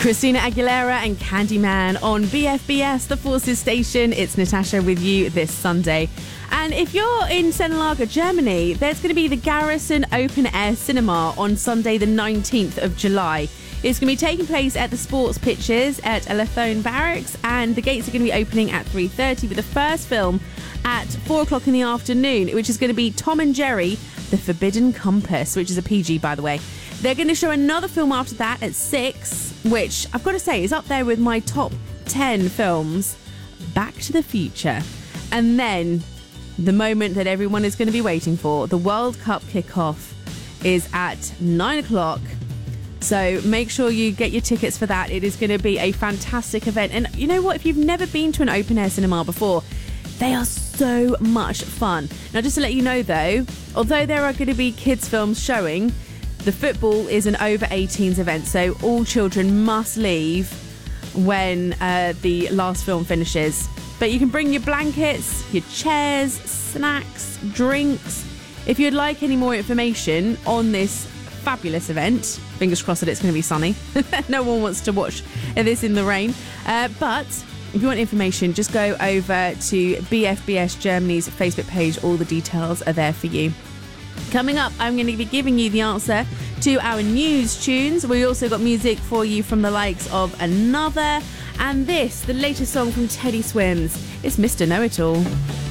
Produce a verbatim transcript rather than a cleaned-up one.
Christina Aguilera and Candyman on B F B S, the Forces Station. It's Natasha with you this Sunday. And if you're in Sennelager, Germany, there's going to be the Garrison Open Air Cinema on Sunday the nineteenth of July. It's going to be taking place at the sports pitches at Elethone Barracks, and the gates are going to be opening at three thirty with the first film at four o'clock in the afternoon, which is going to be Tom and Jerry, The Forbidden Compass, which is a P G, by the way. They're going to show another film after that at six, which I've got to say is up there with my top ten films, Back to the Future. And then the moment that everyone is going to be waiting for, the World Cup kickoff, is at nine o'clock. So make sure you get your tickets for that. It is going to be a fantastic event. And you know what? If you've never been to an open air cinema before, they are so much fun. Now, just to let you know, though, although there are going to be kids' films showing, the football is an over eighteens event, so all children must leave when uh, the last film finishes. But you can bring your blankets, your chairs, snacks, drinks. If you'd like any more information on this fabulous event, fingers crossed that it's going to be sunny. No one wants to watch this in the rain. Uh, but if you want information, just go over to B F B S Germany's Facebook page. All the details are there for you. Coming up, I'm going to be giving you the answer to our news tunes. We also got music for you from the likes of Another, and this, the latest song from Teddy Swims. It's Mister Know-It-All.